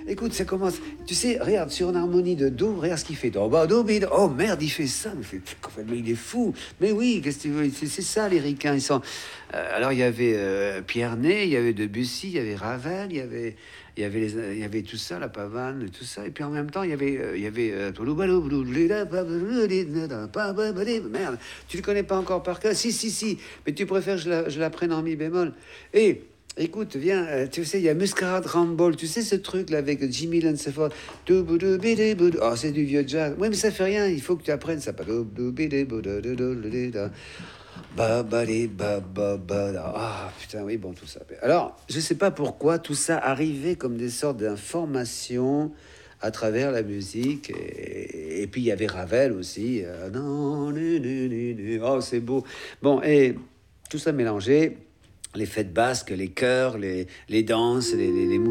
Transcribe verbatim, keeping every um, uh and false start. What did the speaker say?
écoute, ça commence. Tu sais, regarde, sur une harmonie de Do, regarde ce qu'il fait. Do, ba, do, bi, do. Oh merde, il fait ça. Mais, fait, mais il est fou. Mais oui, qu'est-ce que tu veux? C'est, c'est ça, les ricains. Ils sont. Euh, alors, il y avait euh, Pierre Ney, il y avait Debussy, il y avait Ravel, il y avait. Il y, avait les, il y avait tout ça, la pavane, tout ça. Et puis en même temps, il y avait. Euh, il y avait euh, merde, tu le connais pas encore par cœur? Si, si, si. Mais tu préfères que je la, je la prenne en mi bémol. Et. Écoute, viens, euh, tu sais, il y a Muscarade Ramble, tu sais ce truc là avec Jimmy Lansford. Oh, c'est du vieux jazz. Oui, mais ça fait rien, il faut que tu apprennes ça. Ba ba li, ba ba ba da. Ah putain, oui, bon, tout ça. Alors, je sais pas pourquoi tout ça arrivait comme des sortes d'informations à travers la musique. Et, et puis il y avait Ravel aussi. Euh, non, nu, nu, nu, nu. Oh, c'est beau. Bon, et tout ça mélangé. Les fêtes basques, les chœurs, les, les danses, les, les, les